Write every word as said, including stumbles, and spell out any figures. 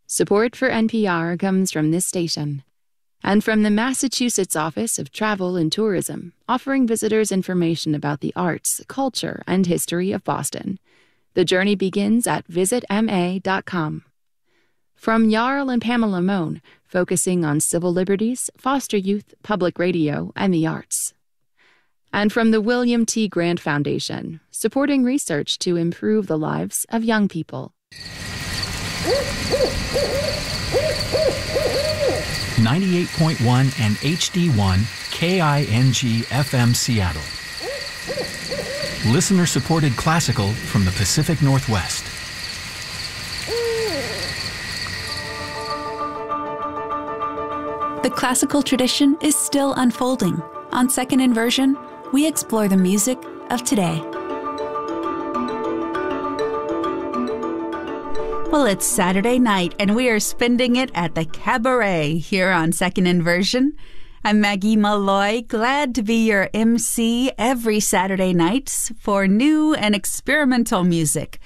Support for N P R comes from this station and from the Massachusetts Office of Travel and Tourism, offering visitors information about the arts, culture, and history of Boston. The journey begins at visit m a dot com. From Jarl and Pamela Mohn, focusing on civil liberties, foster youth, public radio, and the arts. And from the William T. Grant Foundation, supporting research to improve the lives of young people. ninety-eight point one and H D one K I N G F M Seattle. Listener-supported classical from the Pacific Northwest. The classical tradition is still unfolding. On Second Inversion, we explore the music of today. Well, it's Saturday night, and we are spending it at the Cabaret here on Second Inversion. I'm Maggie Malloy, glad to be your M C every Saturday nights for new and experimental music